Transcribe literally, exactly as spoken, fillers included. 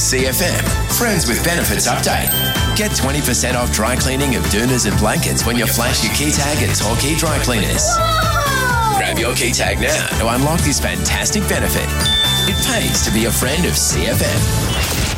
C F M. Friends with Benefits update. Get twenty percent off dry cleaning of doonas and blankets when you flash your key tag at Torquay Dry Cleaners. Whoa! Grab your key tag now to unlock this fantastic benefit. It pays to be a friend of C F M.